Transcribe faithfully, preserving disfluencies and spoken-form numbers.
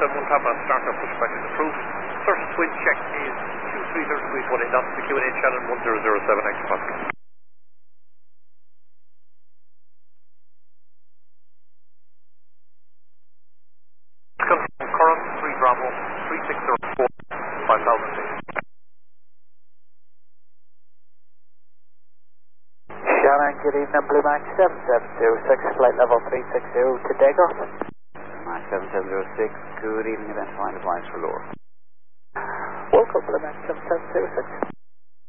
seven one top and starter pushback is approved. Surface wind check is two three zero degrees one eight knots. The Q and A channel one zero zero seven X Foxtrot. Confirm current three Bravo three six zero four five thousand feet. Shannon, good evening, Blue Max seven seven zero six, flight level three six zero to takeoff. Max seven seven zero six, good evening, identifying the flights for Laura. Welcome, Blue Max seven seven zero six.